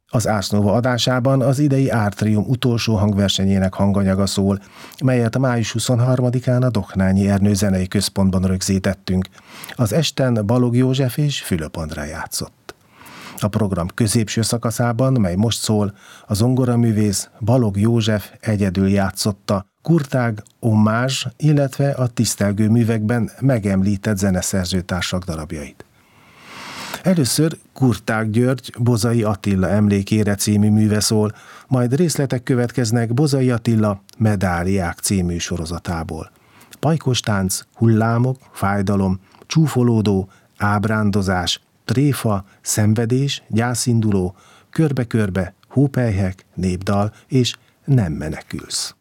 Az Ars Nova adásában az idei Ártrium utolsó hangversenyének hanganyaga szól, melyet május 23-án a Doknányi Ernő Zenei Központban rögzítettünk. Az esten Balogh József és Fülöp Andrá játszott. A program középső szakaszában, mely most szól, a zongoraművész Balogh József egyedül játszotta Kurtág, Hommage, illetve a tisztelgő művekben megemlített zeneszerzőtársak darabjait. Először Kurtág György Bozai Attila emlékére című műve szól, majd részletek következnek Bozai Attila Medáliák című sorozatából. Pajkostánc, hullámok, fájdalom, csúfolódó, ábrándozás, tréfa, szenvedés, gyászinduló, körbe-körbe, hópelyhek, népdal és nem menekülsz.